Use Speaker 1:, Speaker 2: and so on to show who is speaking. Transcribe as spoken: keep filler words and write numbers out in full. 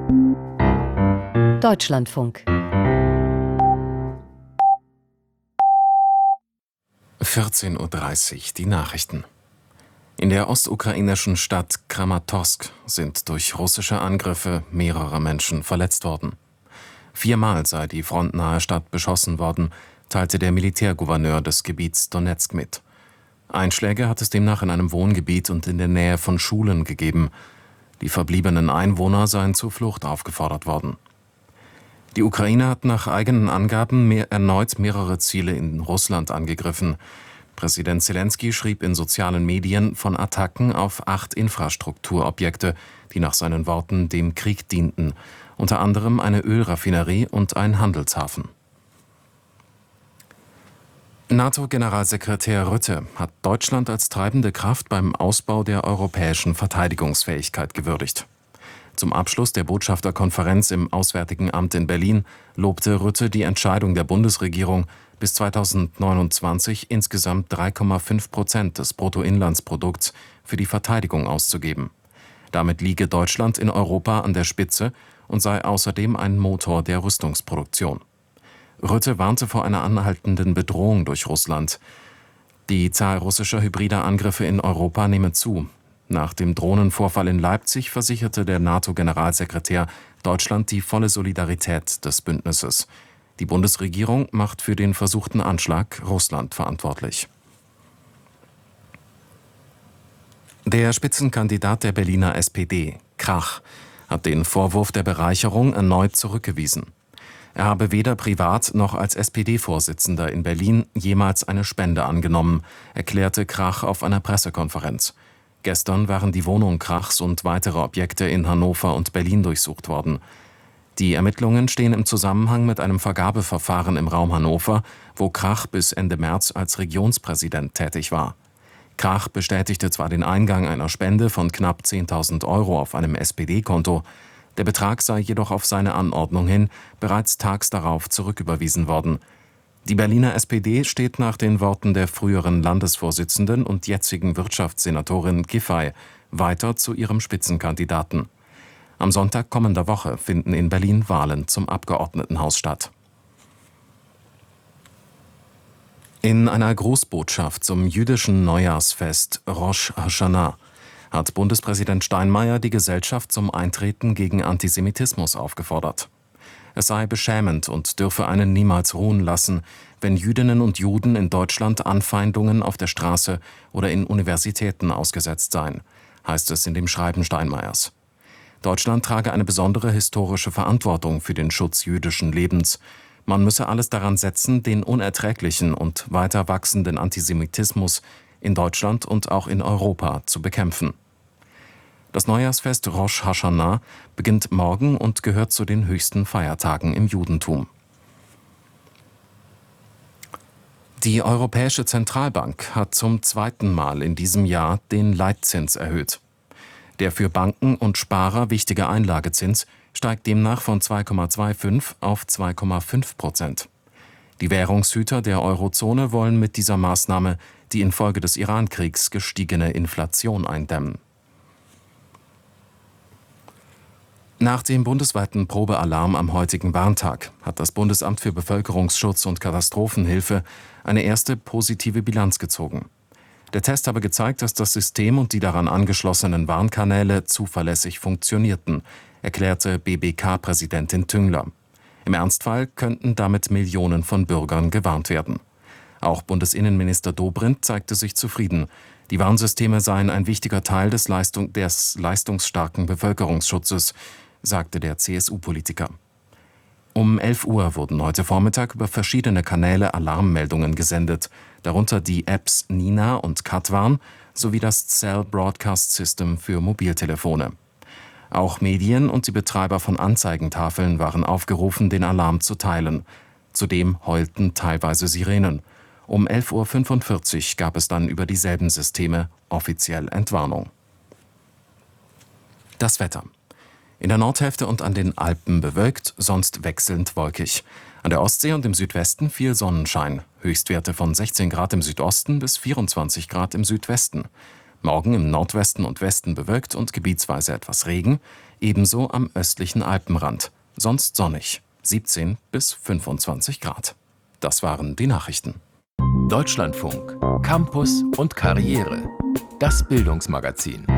Speaker 1: Deutschlandfunk.
Speaker 2: vierzehn Uhr dreißig, die Nachrichten. In der ostukrainischen Stadt Kramatorsk sind durch russische Angriffe mehrere Menschen verletzt worden. Viermal sei die frontnahe Stadt beschossen worden, teilte der Militärgouverneur des Gebiets Donezk mit. Einschläge hat es demnach in einem Wohngebiet und in der Nähe von Schulen gegeben. Die verbliebenen Einwohner seien zur Flucht aufgefordert worden. Die Ukraine hat nach eigenen Angaben mehr, erneut mehrere Ziele in Russland angegriffen. Präsident Selenskyj schrieb in sozialen Medien von Attacken auf acht Infrastrukturobjekte, die nach seinen Worten dem Krieg dienten, unter anderem eine Ölraffinerie und ein Handelshafen. NATO-Generalsekretär Rutte hat Deutschland als treibende Kraft beim Ausbau der europäischen Verteidigungsfähigkeit gewürdigt. Zum Abschluss der Botschafterkonferenz im Auswärtigen Amt in Berlin lobte Rutte die Entscheidung der Bundesregierung, bis zweitausendneunundzwanzig insgesamt drei Komma fünf Prozent des Bruttoinlandsprodukts für die Verteidigung auszugeben. Damit liege Deutschland in Europa an der Spitze und sei außerdem ein Motor der Rüstungsproduktion. Rutte warnte vor einer anhaltenden Bedrohung durch Russland. Die Zahl russischer hybrider Angriffe in Europa nehme zu. Nach dem Drohnenvorfall in Leipzig versicherte der NATO-Generalsekretär Deutschland die volle Solidarität des Bündnisses. Die Bundesregierung macht für den versuchten Anschlag Russland verantwortlich. Der Spitzenkandidat der Berliner S P D, Krach, hat den Vorwurf der Bereicherung erneut zurückgewiesen. Er habe weder privat noch als S P D-Vorsitzender in Berlin jemals eine Spende angenommen, erklärte Krach auf einer Pressekonferenz. Gestern waren die Wohnung Krachs und weitere Objekte in Hannover und Berlin durchsucht worden. Die Ermittlungen stehen im Zusammenhang mit einem Vergabeverfahren im Raum Hannover, wo Krach bis Ende März als Regionspräsident tätig war. Krach bestätigte zwar den Eingang einer Spende von knapp zehntausend Euro auf einem S P D-Konto, der Betrag sei jedoch auf seine Anordnung hin bereits tags darauf zurücküberwiesen worden. Die Berliner S P D steht nach den Worten der früheren Landesvorsitzenden und jetzigen Wirtschaftssenatorin Giffey weiter zu ihrem Spitzenkandidaten. Am Sonntag kommender Woche finden in Berlin Wahlen zum Abgeordnetenhaus statt. In einer Grußbotschaft zum jüdischen Neujahrsfest Rosh Hashanah hat Bundespräsident Steinmeier die Gesellschaft zum Eintreten gegen Antisemitismus aufgefordert. Es sei beschämend und dürfe einen niemals ruhen lassen, wenn Jüdinnen und Juden in Deutschland Anfeindungen auf der Straße oder in Universitäten ausgesetzt seien, heißt es in dem Schreiben Steinmeiers. Deutschland trage eine besondere historische Verantwortung für den Schutz jüdischen Lebens. Man müsse alles daran setzen, den unerträglichen und weiter wachsenden Antisemitismus in Deutschland und auch in Europa zu bekämpfen. Das Neujahrsfest Rosh Hashanah beginnt morgen und gehört zu den höchsten Feiertagen im Judentum. Die Europäische Zentralbank hat zum zweiten Mal in diesem Jahr den Leitzins erhöht. Der für Banken und Sparer wichtige Einlagezins steigt demnach von zwei Komma fünfundzwanzig auf zwei Komma fünf Prozent. Die Währungshüter der Eurozone wollen mit dieser Maßnahme die infolge des Iran-Kriegs gestiegene Inflation eindämmen. Nach dem bundesweiten Probealarm am heutigen Warntag hat das Bundesamt für Bevölkerungsschutz und Katastrophenhilfe eine erste positive Bilanz gezogen. Der Test habe gezeigt, dass das System und die daran angeschlossenen Warnkanäle zuverlässig funktionierten, erklärte B B K-Präsidentin Tüngler. Im Ernstfall könnten damit Millionen von Bürgern gewarnt werden. Auch Bundesinnenminister Dobrindt zeigte sich zufrieden. Die Warnsysteme seien ein wichtiger Teil des, Leistung, des leistungsstarken Bevölkerungsschutzes, sagte der C S U-Politiker. Um elf Uhr wurden heute Vormittag über verschiedene Kanäle Alarmmeldungen gesendet, darunter die Apps Nina und Katwarn sowie das Cell Broadcast System für Mobiltelefone. Auch Medien und die Betreiber von Anzeigentafeln waren aufgerufen, den Alarm zu teilen. Zudem heulten teilweise Sirenen. Um elf Uhr fünfundvierzig gab es dann über dieselben Systeme offiziell Entwarnung. Das Wetter. In der Nordhälfte und an den Alpen bewölkt, sonst wechselnd wolkig. An der Ostsee und im Südwesten viel Sonnenschein. Höchstwerte von sechzehn Grad im Südosten bis vierundzwanzig Grad im Südwesten. Morgen im Nordwesten und Westen bewölkt und gebietsweise etwas Regen. ebenso am östlichen Alpenrand. Sonst sonnig, siebzehn bis fünfundzwanzig Grad. Das waren die Nachrichten.
Speaker 1: Deutschlandfunk, Campus und Karriere. Das Bildungsmagazin.